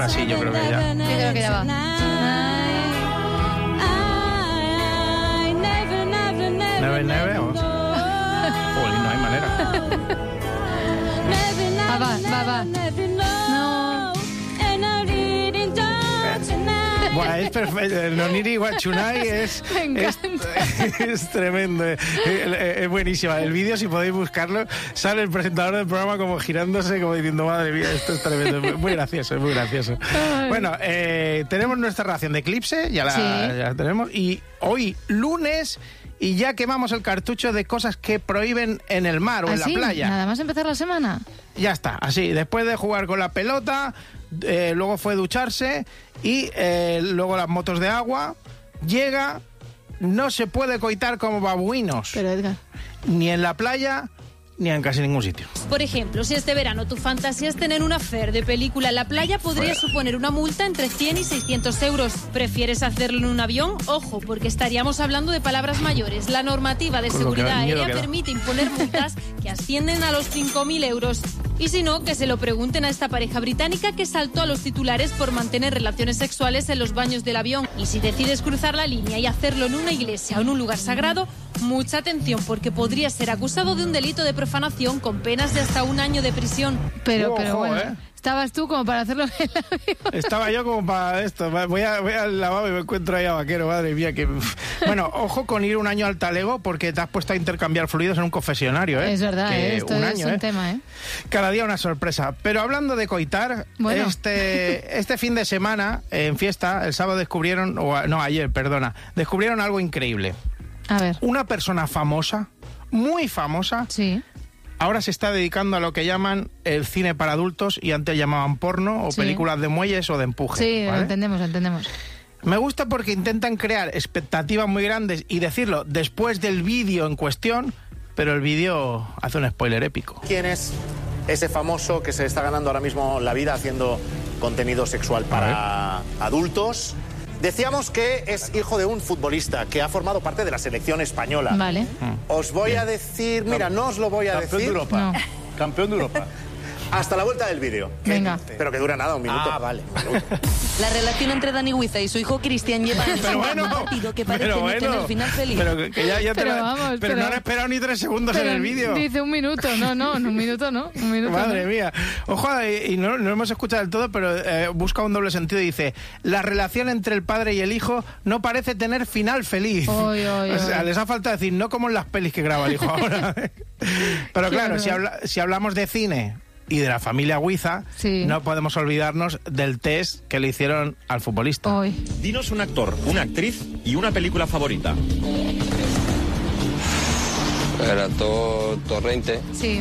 Sí, yo creo que ya. Yo creo que ya va. ¿Neve o...? Uy, no hay manera. Va. No. Bueno, es perfecto. El Noniri Guachunai es tremendo. Es buenísima. El vídeo, si podéis buscarlo, sale el presentador del programa como girándose, como diciendo, madre mía, esto es tremendo. Muy gracioso, muy gracioso. Bueno, tenemos nuestra ración de Eclipse, ya la tenemos. Y hoy, lunes... Y ya quemamos el cartucho de cosas que prohíben en el mar o en la playa. ¿Nada más empezar la semana? Ya está, así. Después de jugar con la pelota, luego fue ducharse y luego las motos de agua. Llega, no se puede coitar como babuinos. Pero Edgar... Ni en la playa... ni en casi ningún sitio. Por ejemplo, si este verano tu fantasía es tener un affair de película en la playa, podría suponer una multa entre 100 y 600 euros. ¿Prefieres hacerlo en un avión? Ojo, porque estaríamos hablando de palabras mayores. La normativa de seguridad aérea permite imponer multas que ascienden a los 5.000 euros. Y si no, que se lo pregunten a esta pareja británica que saltó a los titulares por mantener relaciones sexuales en los baños del avión. Y si decides cruzar la línea y hacerlo en una iglesia o en un lugar sagrado, mucha atención, porque podría ser acusado de un delito de profanación con penas de hasta 1 año de prisión. Pero bueno, estabas tú como para hacerlo en el avión. Estaba yo como para esto. Voy al lavabo y me encuentro ahí a Vaquero, madre mía. Que... Bueno, ojo con ir 1 año al talego porque te has puesto a intercambiar fluidos en un confesionario, ¿eh? Es verdad, esto es un tema, ¿eh? Cada día una sorpresa. Pero hablando de coitar, bueno. este fin de semana, en fiesta, el sábado ayer, descubrieron algo increíble. A ver. Una persona famosa, muy famosa, sí, ahora se está dedicando a lo que llaman el cine para adultos y antes llamaban porno o películas de muelles o de empuje. Sí, ¿vale? entendemos. Me gusta porque intentan crear expectativas muy grandes y decirlo después del vídeo en cuestión, pero el vídeo hace un spoiler épico. ¿Quién es ese famoso que se está ganando ahora mismo la vida haciendo contenido sexual para adultos? Decíamos que es hijo de un futbolista que ha formado parte de la selección española. Vale. Os voy a decir, mira, no os lo voy a decir. De Europa. No. Campeón de Europa. Hasta la vuelta del vídeo. Venga. Pero que dura nada, 1 minuto. Ah, vale. La relación entre Dani Huiza y su hijo Cristian lleva un partido que parece no tener final feliz. Pero no han esperado ni 3 segundos en el vídeo. Dice 1 minuto, no, en 1 minuto no. Madre mía. Ojo, y no hemos escuchado del todo, pero busca un doble sentido y dice: la relación entre el padre y el hijo no parece tener final feliz. O sea, les ha faltado decir, no como en las pelis que graba el hijo ahora. Pero claro, si hablamos de cine y de la familia Huiza, no podemos olvidarnos del test que le hicieron al futbolista. Dinos un actor, una actriz y una película favorita. El actor Torrente. Sí.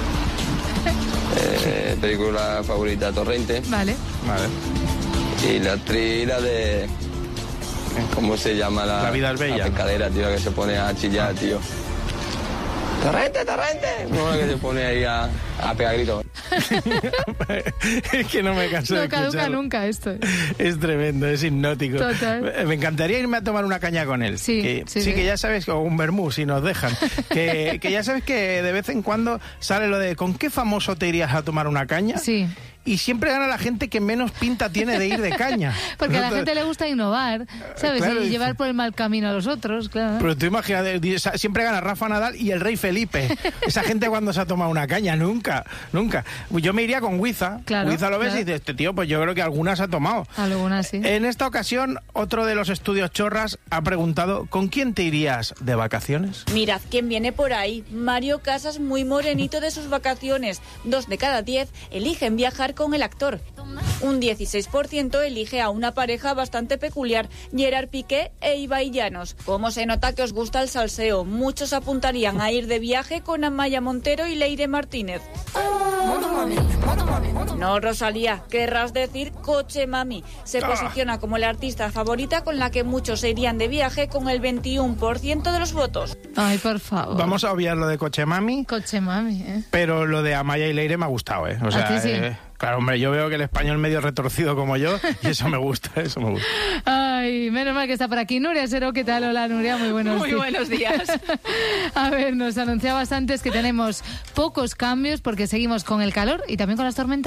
Película favorita Torrente. Vale. Y la actriz, la de... ¿Cómo se llama? La vida es bella. La pescadera, tío, que se pone a chillar, tío. ¡Torrente! No, que se pone ahí a pegar gritos. Es que no me canso de escucharlo. No caduca nunca esto. Es tremendo, es hipnótico. Total. Me encantaría irme a tomar una caña con él. Sí, que ya sabes, o un vermú, si nos dejan. que ya sabes que de vez en cuando sale lo de ¿con qué famoso te irías a tomar una caña? Sí. Y siempre gana la gente que menos pinta tiene de ir de caña. Porque a la gente le gusta innovar, ¿sabes? Claro, y llevar por el mal camino a los otros, claro. Pero tú imagínate, siempre gana Rafa Nadal y el rey Felipe. Esa gente cuando se ha tomado una caña, nunca. Yo me iría con Huiza. Claro, Huiza lo ves y dices, este tío, pues yo creo que algunas ha tomado. Algunas sí. En esta ocasión, otro de los estudios chorras ha preguntado, ¿con quién te irías de vacaciones? Mirad quién viene por ahí. Mario Casas, muy morenito de sus vacaciones. 2 de cada 10 eligen viajar con el actor. Un 16% elige a una pareja bastante peculiar, Gerard Piqué e Ibai Llanos. ¿Cómo se nota que os gusta el salseo? Muchos apuntarían a ir de viaje con Amaya Montero y Leire Martínez. No, Rosalía, querrás decir Coche Mami. Se posiciona como la artista favorita con la que muchos se irían de viaje con el 21% de los votos. Ay, por favor. Vamos a obviar lo de Coche Mami. Pero lo de Amaya y Leire me ha gustado, ¿eh? O sea, ¿a ti sí? Claro, hombre, yo veo que el español medio retorcido como yo y eso me gusta. Ay, menos mal que está por aquí Nuria Sero. ¿Qué tal? Hola, Nuria, muy buenos días. Muy buenos días. A ver, nos anunciabas antes que tenemos pocos cambios porque seguimos con el calor y también con las tormentas.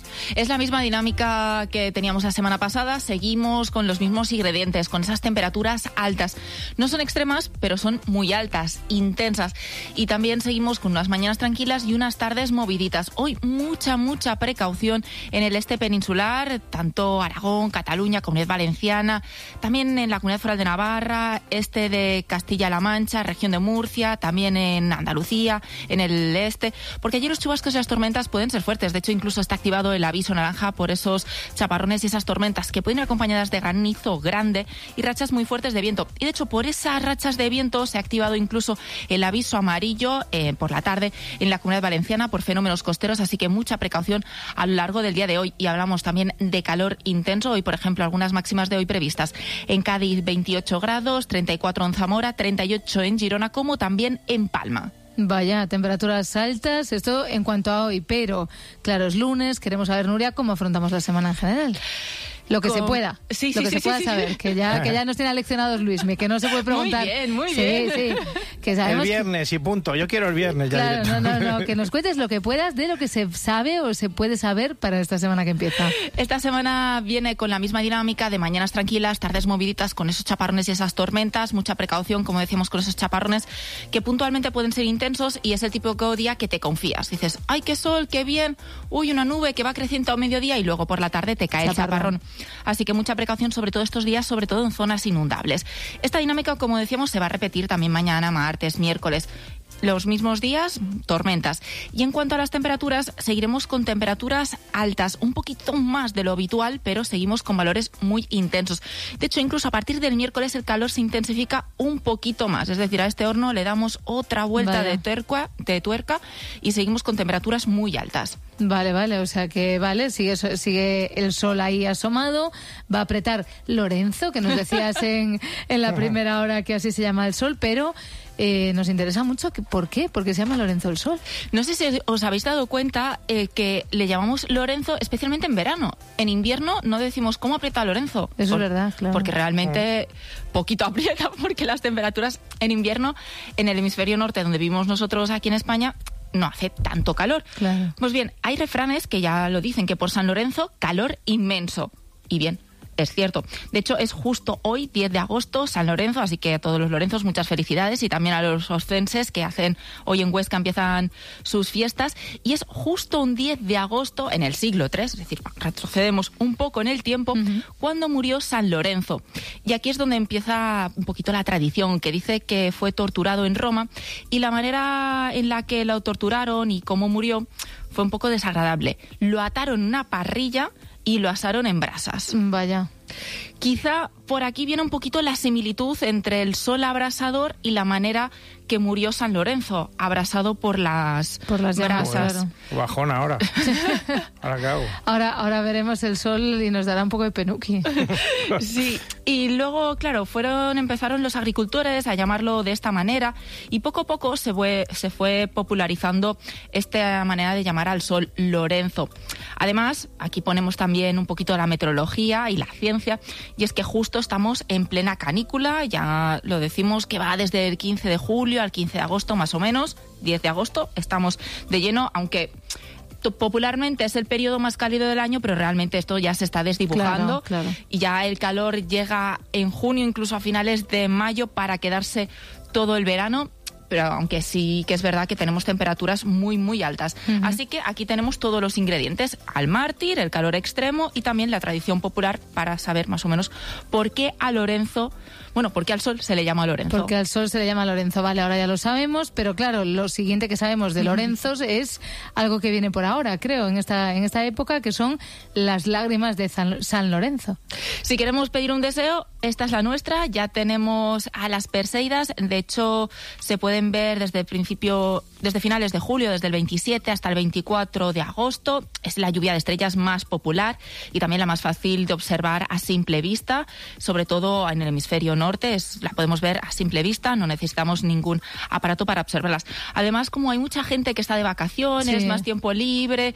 Es la misma dinámica que teníamos la semana pasada. Seguimos con los mismos ingredientes, con esas temperaturas altas. No son extremas, pero son muy altas, intensas. Y también seguimos con unas mañanas tranquilas y unas tardes moviditas. Hoy mucha precaución en el este peninsular, tanto Aragón, Cataluña, Comunidad Valenciana, también en la Comunidad Foral de Navarra, este de Castilla-La Mancha, región de Murcia, también en Andalucía, en el este, porque allí los chubascos y las tormentas pueden ser fuertes. De hecho, incluso está activado el aviso naranja por esos chaparrones y esas tormentas que pueden ir acompañadas de granizo grande y rachas muy fuertes de viento. Y de hecho, por esas rachas de viento se ha activado incluso el aviso amarillo por la tarde en la Comunidad Valenciana por fenómenos costeros, así que mucha precaución a lo largo del día de hoy. Y hablamos también de calor intenso. Hoy, por ejemplo, algunas máximas de hoy previstas. En Cádiz, 28 grados, 34 en Zamora, 38 en Girona, como también en Palma. Vaya, temperaturas altas, esto en cuanto a hoy, pero claro, es lunes, queremos saber, Nuria, cómo afrontamos la semana en general. Lo que se pueda, lo que se pueda saber, que ya nos tiene aleccionados Luismi, que no se puede preguntar. Muy bien. Sí, que sabemos el viernes y punto, yo quiero el viernes. Claro, no, que nos cuentes lo que puedas de lo que se sabe o se puede saber para esta semana que empieza. Esta semana viene con la misma dinámica de mañanas tranquilas, tardes moviditas con esos chaparrones y esas tormentas, mucha precaución, como decíamos, con esos chaparrones que puntualmente pueden ser intensos y es el típico día que te confías. Dices, ¡ay, qué sol, qué bien! Uy, una nube que va creciendo a mediodía y luego por la tarde te cae el chaparrón. Así que mucha precaución sobre todo estos días, sobre todo en zonas inundables. Esta dinámica, como decíamos, se va a repetir también mañana, martes, miércoles. Los mismos días, tormentas. Y en cuanto a las temperaturas, seguiremos con temperaturas altas, un poquito más de lo habitual, pero seguimos con valores muy intensos. De hecho, incluso a partir del miércoles el calor se intensifica un poquito más. Es decir, a este horno le damos otra vuelta de tuerca y seguimos con temperaturas muy altas. Vale, o sea que sigue el sol ahí asomado, va a apretar Lorenzo, que nos decías en la primera hora que así se llama el sol, pero nos interesa mucho, ¿por qué? Porque se llama Lorenzo el sol. No sé si os habéis dado cuenta que le llamamos Lorenzo especialmente en verano. En invierno no decimos cómo aprieta Lorenzo. Eso es verdad, claro. Porque realmente poquito aprieta, porque las temperaturas en invierno en el hemisferio norte, donde vivimos nosotros aquí en España, no hace tanto calor. Claro. Pues bien, hay refranes que ya lo dicen, que por San Lorenzo, calor inmenso. Y bien, es cierto. De hecho, es justo hoy, 10 de agosto, San Lorenzo, así que a todos los lorenzos muchas felicidades y también a los oscenses que hacen hoy en Huesca, empiezan sus fiestas. Y es justo un 10 de agosto en el siglo III, es decir, retrocedemos un poco en el tiempo, cuando murió San Lorenzo. Y aquí es donde empieza un poquito la tradición, que dice que fue torturado en Roma y la manera en la que lo torturaron y cómo murió fue un poco desagradable. Lo ataron en una parrilla y lo asaron en brasas. Vaya. Quizá por aquí viene un poquito la similitud entre el sol abrasador y la manera que murió San Lorenzo, abrasado por las brasas. Claro. Bajón ahora. ¿Ahora qué hago? Ahora veremos el sol y nos dará un poco de penuqui. Sí, y luego, claro, empezaron los agricultores a llamarlo de esta manera y poco a poco se fue popularizando esta manera de llamar al sol Lorenzo. Además, aquí ponemos también un poquito la meteorología y la ciencia, y es que justo estamos en plena canícula, ya lo decimos que va desde el 15 de julio al 15 de agosto más o menos, 10 de agosto estamos de lleno, aunque popularmente es el periodo más cálido del año, pero realmente esto ya se está desdibujando. Claro. Y ya el calor llega en junio, incluso a finales de mayo, para quedarse todo el verano. Pero aunque sí que es verdad que tenemos temperaturas muy, muy altas. Así que aquí tenemos todos los ingredientes: al mártir, el calor extremo y también la tradición popular para saber más o menos por qué a Lorenzo... Bueno, ¿por qué al sol se le llama Lorenzo? Porque al sol se le llama Lorenzo, vale, ahora ya lo sabemos, pero claro, lo siguiente que sabemos de Lorenzos es algo que viene por ahora, creo, en esta época, que son las lágrimas de San Lorenzo. Si queremos pedir un deseo, esta es la nuestra, ya tenemos a las Perseidas, de hecho se pueden ver desde finales de julio, desde el 27 hasta el 24 de agosto, es la lluvia de estrellas más popular y también la más fácil de observar a simple vista, sobre todo en el hemisferio norte, la podemos ver a simple vista, no necesitamos ningún aparato para observarlas. Además, como hay mucha gente que está de vacaciones, más tiempo libre,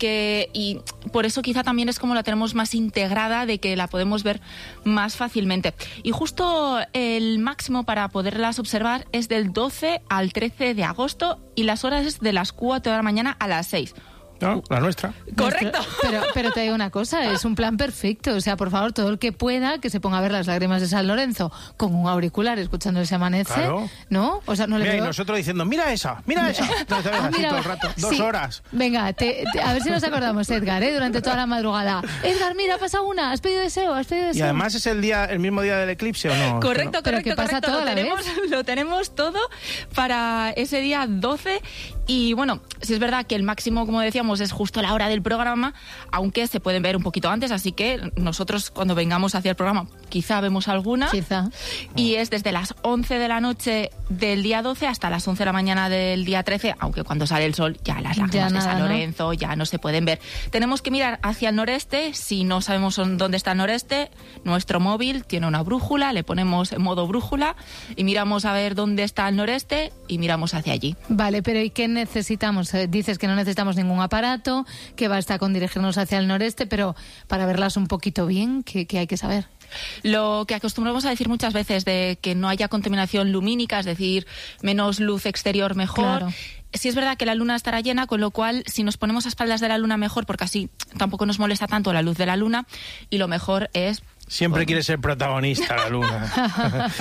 y por eso quizá también es como la tenemos más integrada, de que la podemos ver más fácilmente. Y justo el máximo para poderlas observar es del 12 al 13 de agosto y las horas es de las 4 de la mañana a las 6. No, la nuestra. Correcto. Pero te digo una cosa, es un plan perfecto. O sea, por favor, todo el que pueda, que se ponga a ver Las lágrimas de San Lorenzo con un auricular escuchando ese amanece, claro. ¿No? O sea, no le mira, veo... y nosotros diciendo, mira esa. Entonces, así todo el rato, 2 horas. Venga, a ver si nos acordamos, Edgar, durante toda la madrugada. Edgar, mira, ha pasado una, has pedido deseo. Y además es el mismo día del eclipse, ¿o no? Correcto. Pasa todo lo tenemos todo para ese día 12. Y bueno, si es verdad que el máximo, como decíamos, es justo la hora del programa, aunque se pueden ver un poquito antes, así que nosotros cuando vengamos hacia el programa quizá vemos alguna. Quizá. Y es desde las 11 de la noche del día 12 hasta las 11 de la mañana del día 13, aunque cuando sale el sol ya las lágrimas de San Lorenzo ya no se pueden ver. Tenemos que mirar hacia el noreste. Si no sabemos dónde está el noreste, nuestro móvil tiene una brújula, le ponemos en modo brújula y miramos a ver dónde está el noreste y miramos hacia allí. Vale, pero ¿y qué necesitamos? Dices que no necesitamos ningún aparato, que basta con dirigirnos hacia el noreste, pero para verlas un poquito bien, ¿qué hay que saber? Lo que acostumbramos a decir muchas veces de que no haya contaminación lumínica, es decir, menos luz exterior mejor. Claro. Sí es verdad que la luna estará llena, con lo cual si nos ponemos a espaldas de la luna mejor, porque así tampoco nos molesta tanto la luz de la luna, y lo mejor es... Siempre quiere ser protagonista la luna.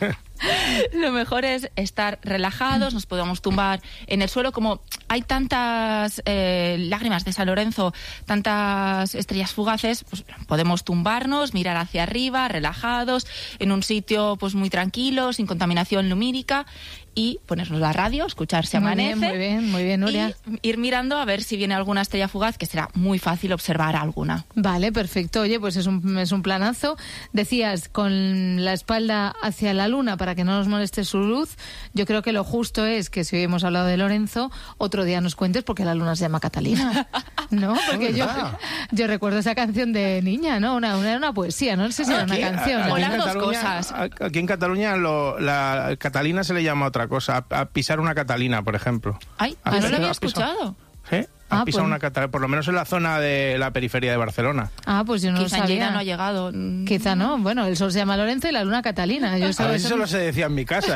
Lo mejor es estar relajados, nos podemos tumbar en el suelo. Como hay tantas lágrimas de San Lorenzo, tantas estrellas fugaces, pues podemos tumbarnos, mirar hacia arriba, relajados, en un sitio pues muy tranquilo, sin contaminación lumínica, y ponernos la radio, escuchar si amanece. Muy bien, Nuria. Y ir mirando a ver si viene alguna estrella fugaz, que será muy fácil observar alguna. Vale, perfecto. Oye, pues es un planazo. Decías, con la espalda hacia la luna para que no nos moleste su luz. Yo creo que lo justo es que si hoy hemos hablado de Lorenzo, otro día nos cuentes porque la luna se llama Catalina, ¿no? Porque yo recuerdo esa canción de niña, ¿no? Era una poesía, no sé si era una canción. O las dos cosas. Aquí en Cataluña la Catalina se le llama otra cosa, a pisar una Catalina, por ejemplo. Ay, no lo había escuchado. ¿Sí? Pisar una Catalina, por lo menos en la zona de la periferia de Barcelona. Pues yo no lo sabía. Quizá no ha llegado. Quizá no. Bueno, el sol se llama Lorenzo y la luna Catalina. Yo eso lo se decía en mi casa.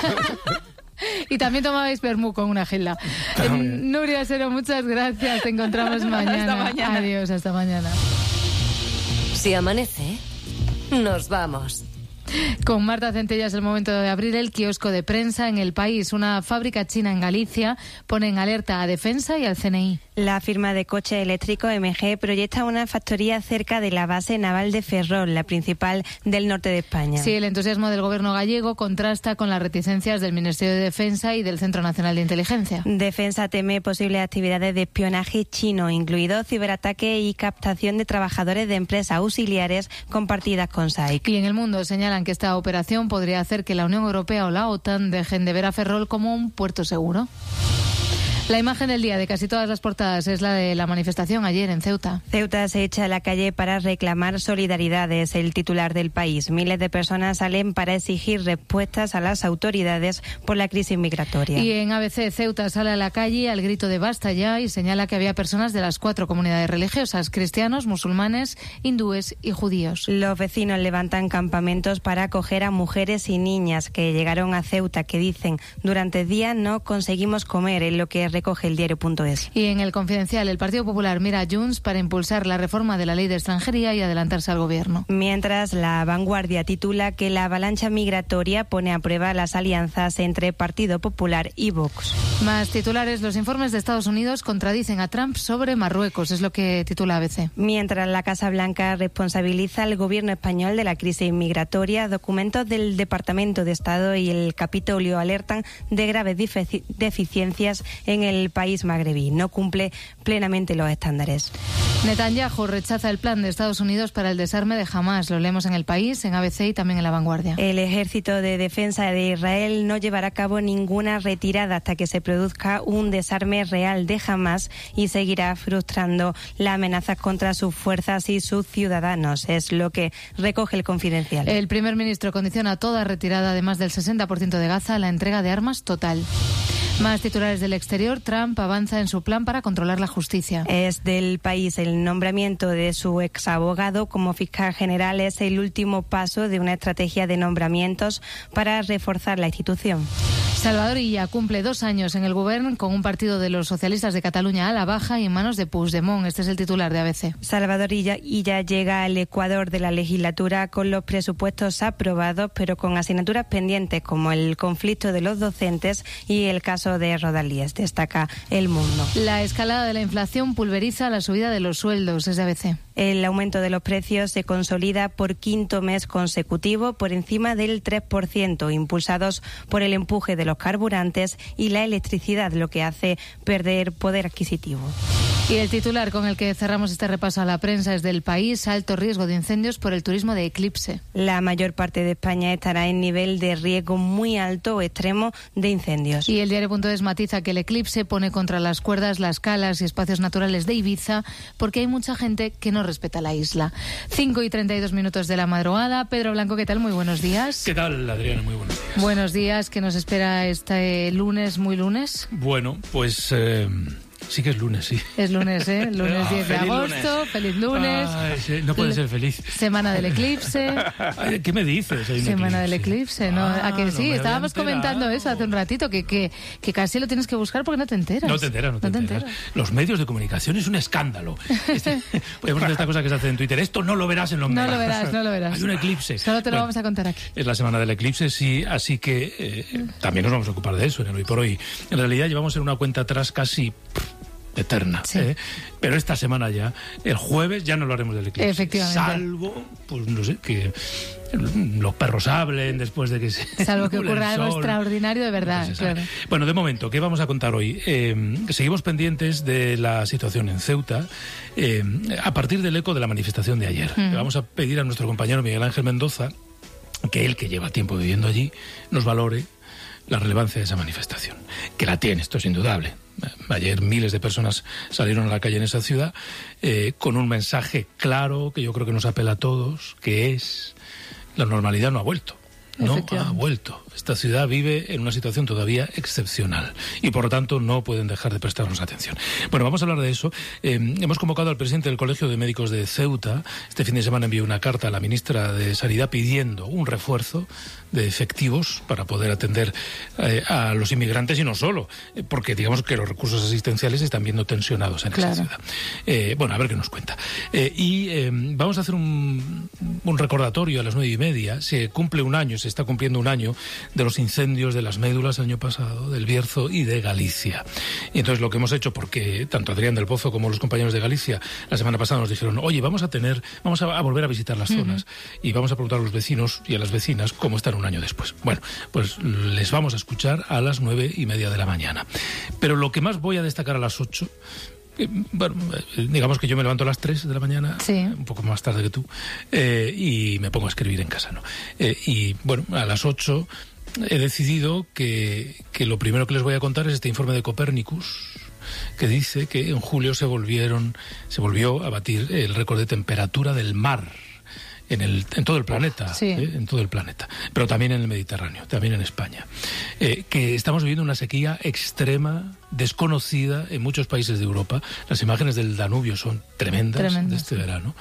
Y también tomabais vermú con una gela. Nuria Sero, muchas gracias. Te encontramos mañana. Hasta mañana. Adiós, hasta mañana. Si amanece, nos vamos. Con Marta Centella es el momento de abrir el kiosco de prensa. En El País, una fábrica china en Galicia pone en alerta a Defensa y al CNI. La firma de coches eléctricos MG proyecta una factoría cerca de la base naval de Ferrol, la principal del norte de España. Sí, el entusiasmo del gobierno gallego contrasta con las reticencias del Ministerio de Defensa y del Centro Nacional de Inteligencia. Defensa teme posibles actividades de espionaje chino, incluidos ciberataques y captación de trabajadores de empresas auxiliares compartidas con SAIC. Y en El Mundo señalan que esta operación podría hacer que la Unión Europea o la OTAN dejen de ver a Ferrol como un puerto seguro. La imagen del día de casi todas las portadas es la de la manifestación ayer en Ceuta. Ceuta se echa a la calle para reclamar solidaridad, es el titular del País. Miles de personas salen para exigir respuestas a las autoridades por la crisis migratoria. Y en ABC, Ceuta sale a la calle al grito de basta ya y señala que había personas de las 4 comunidades religiosas: cristianos, musulmanes, hindúes y judíos. Los vecinos levantan campamentos para acoger a mujeres y niñas que llegaron a Ceuta, que dicen: durante días no conseguimos comer, en lo que recoge el diario.es. Y en El Confidencial, el Partido Popular mira a Junts para impulsar la reforma de la ley de extranjería y adelantarse al gobierno. Mientras, La Vanguardia titula que la avalancha migratoria pone a prueba las alianzas entre Partido Popular y Vox. Más titulares: los informes de Estados Unidos contradicen a Trump sobre Marruecos, es lo que titula ABC. Mientras, la Casa Blanca responsabiliza al gobierno español de la crisis migratoria, documentos del Departamento de Estado y el Capitolio alertan de graves deficiencias en el país magrebí. No cumple plenamente los estándares. Netanyahu rechaza el plan de Estados Unidos para el desarme de Hamás. Lo leemos en El País, en ABC y también en La Vanguardia. El Ejército de Defensa de Israel no llevará a cabo ninguna retirada hasta que se produzca un desarme real de Hamás y seguirá frustrando las amenazas contra sus fuerzas y sus ciudadanos. Es lo que recoge El Confidencial. El primer ministro condiciona toda retirada, además del 60% de Gaza, a la entrega de armas total. Más titulares del exterior. Trump avanza en su plan para controlar la justicia. Es del País. El nombramiento de su exabogado como fiscal general es el último paso de una estrategia de nombramientos para reforzar la institución. Salvador Illa cumple 2 años en el Govern con un partido de los socialistas de Cataluña a la baja y en manos de Puigdemont. Este es el titular de ABC. Salvador Illa llega al Ecuador de la legislatura con los presupuestos aprobados, pero con asignaturas pendientes como el conflicto de los docentes y el caso de Rodalíes, destaca El Mundo. La escalada de la inflación pulveriza la subida de los sueldos, es de ABC. El aumento de los precios se consolida por 5º mes consecutivo por encima del 3%, impulsados por el empuje de los carburantes y la electricidad, lo que hace perder poder adquisitivo. Y el titular con el que cerramos este repaso a la prensa es del País. Alto riesgo de incendios por el turismo de eclipse. La mayor parte de España estará en nivel de riesgo muy alto o extremo de incendios. Y el diario.es matiza que el eclipse pone contra las cuerdas las calas y espacios naturales de Ibiza porque hay mucha gente que no respeta la isla. 5:32 de la madrugada. Pedro Blanco, ¿qué tal? Muy buenos días. ¿Qué tal, Adriana? Muy buenos días. Buenos días. ¿Qué nos espera este lunes, muy lunes? Bueno, pues... sí que es lunes, sí. Es lunes, ¿eh? Lunes 10 de agosto. Lunes. Feliz lunes. Ay, sí, no puede ser feliz. Semana del eclipse. Ay, ¿qué me dices? Semana del eclipse, ¿no? ¿A que sí? Estábamos comentando eso hace un ratito, que casi lo tienes que buscar porque no te enteras. No te enteras. Los medios de comunicación es un escándalo. Podemos hacer esta cosa que se hace en Twitter. Esto no lo verás en los medios. No lo verás. Hay un eclipse. Solo te lo vamos a contar aquí. Es la semana del eclipse, sí, así que también nos vamos a ocupar de eso en el Hoy por Hoy. En realidad llevamos en una cuenta atrás casi... eterna, sí. Pero esta semana ya, el jueves ya no lo haremos del eclipse. Efectivamente. Salvo, pues no sé, que los perros hablen después de que se... Salvo que ocurra algo extraordinario de verdad, claro. Bueno, de momento, ¿qué vamos a contar hoy? Seguimos pendientes de la situación en Ceuta a partir del eco de la manifestación de ayer. Vamos a pedir a nuestro compañero Miguel Ángel Mendoza que él, que lleva tiempo viviendo allí, nos valore la relevancia de esa manifestación. Que la tiene, esto es indudable. Ayer miles de personas salieron a la calle en esa ciudad con un mensaje claro que yo creo que nos apela a todos, que es: la normalidad no ha vuelto. No ha vuelto. Esta ciudad vive en una situación todavía excepcional y por lo tanto no pueden dejar de prestarnos atención. Bueno, vamos a hablar de eso. Hemos convocado al presidente del Colegio de Médicos de Ceuta. Este fin de semana envió una carta a la ministra de Sanidad pidiendo un refuerzo de efectivos para poder atender a los inmigrantes y no solo, porque digamos que los recursos asistenciales están viendo tensionados en esa ciudad. Bueno, a ver qué nos cuenta. Vamos a hacer un recordatorio a las 9:30. Se cumple un año, se está cumpliendo un año de los incendios de las médulas el año pasado, del Bierzo y de Galicia. Y entonces lo que hemos hecho, porque tanto Adrián del Pozo como los compañeros de Galicia la semana pasada nos dijeron: oye, vamos a volver a visitar las zonas y vamos a preguntar a los vecinos y a las vecinas cómo están un año después. Bueno, pues les vamos a escuchar a las 9:30 de la mañana. Pero lo que más voy a destacar a las 8... Bueno, digamos que yo me levanto a las 3 de la mañana, un poco más tarde que tú, y me pongo a escribir en casa, ¿no? Y bueno, a las 8 he decidido que lo primero que les voy a contar es este informe de Copernicus, que dice que en julio se volvió a batir el récord de temperatura del mar en todo el planeta, en todo el planeta, pero también en el Mediterráneo, también en España, que estamos viviendo una sequía extrema, desconocida en muchos países de Europa. Las imágenes del Danubio son tremendas de este verano,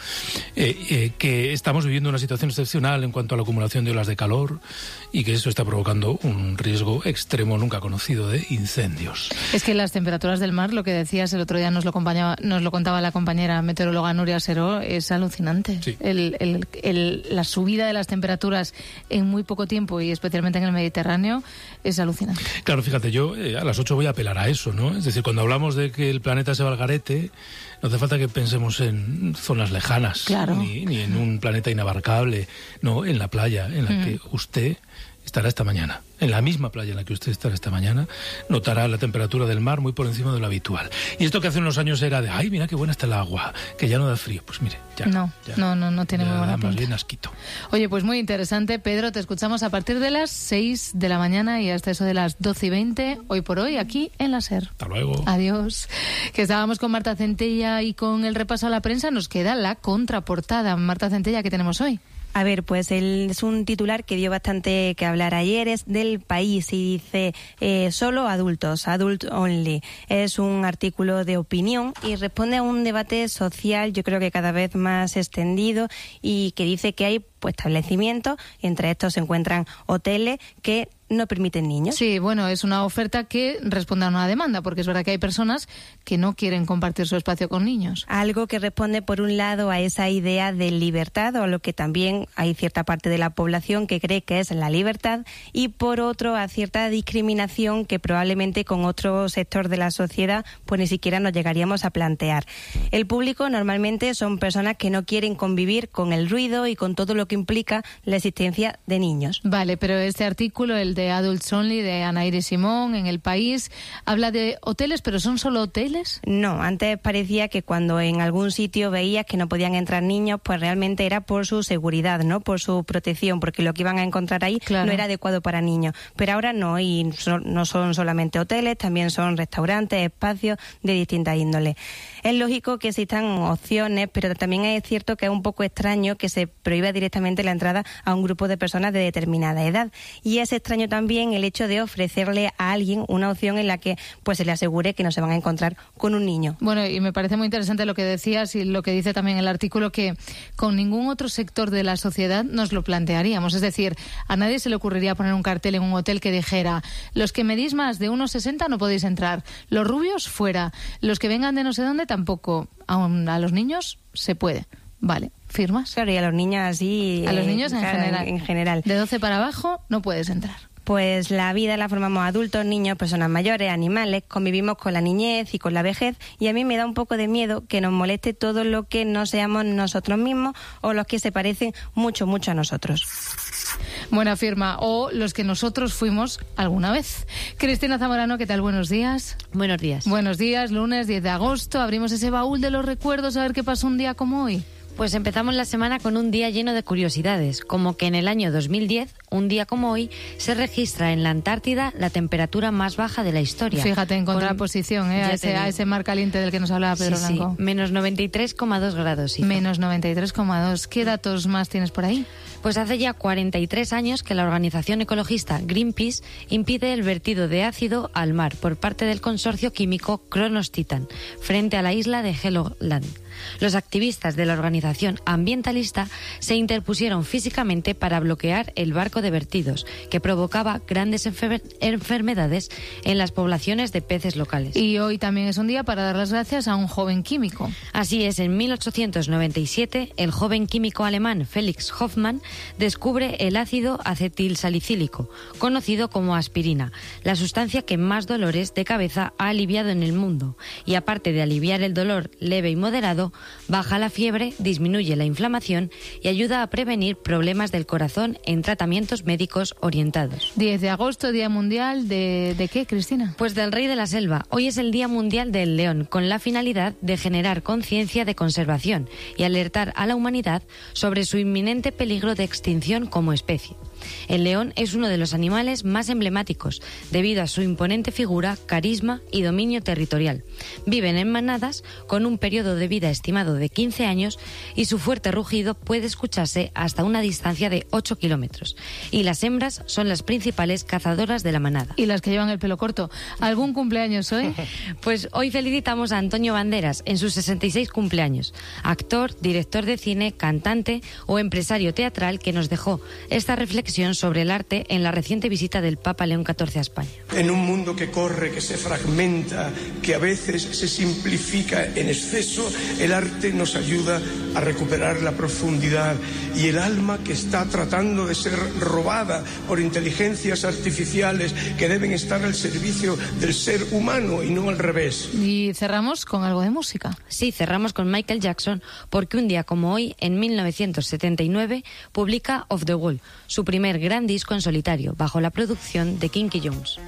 que estamos viviendo una situación excepcional en cuanto a la acumulación de olas de calor y que eso está provocando un riesgo extremo nunca conocido de incendios. Es que las temperaturas del mar, lo que decías el otro día, nos lo contaba la compañera meteoróloga Nuria Seró, es alucinante. Sí. La subida de las temperaturas en muy poco tiempo y especialmente en el Mediterráneo es alucinante. Claro, fíjate, yo a las 8 voy a apelar a eso, ¿no? Es decir, cuando hablamos de que el planeta se va al garete, no hace falta que pensemos en zonas lejanas, ni en un planeta inabarcable, no, en la playa en la que usted estará esta mañana. En la misma playa en la que usted estará esta mañana, notará la temperatura del mar muy por encima de lo habitual. Y esto que hace unos años era de: ay, mira qué buena está el agua, que ya no da frío. Pues mire, ya no tiene muy buena pinta. Más bien asquito. Oye, pues muy interesante, Pedro. Te escuchamos a partir de las 6 de la mañana y hasta eso de las 12:20, hoy por hoy, aquí en la SER. Hasta luego. Adiós. Que estábamos con Marta Centella y con el repaso a la prensa. Nos queda la contraportada. Marta Centella, ¿qué tenemos hoy? A ver, pues es un titular que dio bastante que hablar ayer, es del País y dice solo adultos, adult only. Es un artículo de opinión y responde a un debate social, yo creo que cada vez más extendido, y que dice que hay establecimientos, entre estos se encuentran hoteles que no permiten niños. Sí, bueno, es una oferta que responde a una demanda, porque es verdad que hay personas que no quieren compartir su espacio con niños. Algo que responde, por un lado, a esa idea de libertad, o a lo que también hay cierta parte de la población que cree que es la libertad, y por otro, a cierta discriminación que probablemente con otro sector de la sociedad pues ni siquiera nos llegaríamos a plantear. El público normalmente son personas que no quieren convivir con el ruido y con todo lo que implica la existencia de niños. Vale, pero este artículo, el de Adults Only, de Ana Iris Simón, en El País, habla de hoteles, pero ¿son solo hoteles? No, antes parecía que cuando en algún sitio veías que no podían entrar niños, pues realmente era por su seguridad, ¿no? Por su protección, porque lo que iban a encontrar ahí no era adecuado para niños. Pero ahora no, y no son solamente hoteles, también son restaurantes, espacios de distintas índoles. Es lógico que existan opciones, pero también es cierto que es un poco extraño que se prohíba directamente la entrada a un grupo de personas de determinada edad. Y es extraño también el hecho de ofrecerle a alguien una opción en la que pues se le asegure que no se van a encontrar con un niño. Bueno, y me parece muy interesante lo que decías y lo que dice también el artículo, que con ningún otro sector de la sociedad nos lo plantearíamos. Es decir, a nadie se le ocurriría poner un cartel en un hotel que dijera: los que medís más de 1,60 no podéis entrar, los rubios fuera, los que vengan de no sé dónde tampoco, aún a los niños se puede. Vale, ¿firmas? Claro, y a los niños así... A los niños en general. De 12 para abajo no puedes entrar. Pues la vida la formamos adultos, niños, personas mayores, animales, convivimos con la niñez y con la vejez, y a mí me da un poco de miedo que nos moleste todo lo que no seamos nosotros mismos o los que se parecen mucho, mucho a nosotros. Buena firma. O los que nosotros fuimos alguna vez. Cristina Zamorano, ¿qué tal? Buenos días. Buenos días. Buenos días, lunes 10 de agosto. Abrimos ese baúl de los recuerdos a ver qué pasó un día como hoy. Pues empezamos la semana con un día lleno de curiosidades, como que en el año 2010, un día como hoy, se registra en la Antártida la temperatura más baja de la historia. Fíjate, en contraposición a ese mar caliente del que nos hablaba Pedro Blanco. Sí, menos 93,2 grados. Sí. Menos 93,2. ¿Qué datos más tienes por ahí? Pues hace ya 43 años que la organización ecologista Greenpeace impide el vertido de ácido al mar por parte del consorcio químico Kronos Titan, frente a la isla de Helgoland. Los activistas de la organización ambientalista se interpusieron físicamente para bloquear el barco de vertidos, que provocaba grandes enfermedades en las poblaciones de peces locales. Y hoy también es un día para dar las gracias a un joven químico. Así es, en 1897, el joven químico alemán Felix Hoffmann descubre el ácido acetilsalicílico, conocido como aspirina, la sustancia que más dolores de cabeza ha aliviado en el mundo. Y aparte de aliviar el dolor leve y moderado, baja la fiebre, disminuye la inflamación y ayuda a prevenir problemas del corazón en tratamientos médicos orientados. 10 de agosto, Día Mundial ¿de qué, Cristina? Pues del rey de la selva. Hoy es el Día Mundial del León, con la finalidad de generar conciencia de conservación y alertar a la humanidad sobre su inminente peligro de extinción como especie. El león es uno de los animales más emblemáticos, debido a su imponente figura, carisma y dominio territorial. Viven en manadas, con un periodo de vida estimado de 15 años, y su fuerte rugido puede escucharse hasta una distancia de 8 kilómetros. Y las hembras son las principales cazadoras de la manada. Y las que llevan el pelo corto. ¿Algún cumpleaños hoy? Pues hoy felicitamos a Antonio Banderas en sus 66 cumpleaños. Actor, director de cine, cantante o empresario teatral que nos dejó esta reflexión sobre el arte en la reciente visita del Papa León XIV a España. En un mundo que corre, que se fragmenta, que a veces se simplifica en exceso, el arte nos ayuda a recuperar la profundidad, y el alma que está tratando de ser robada por inteligencias artificiales que deben estar al servicio del ser humano y no al revés. Y cerramos con algo de música. Sí, cerramos con Michael Jackson, porque un día como hoy, en 1979, publica Off the Wall, su primer gran disco en solitario, bajo la producción de Kinky Jones.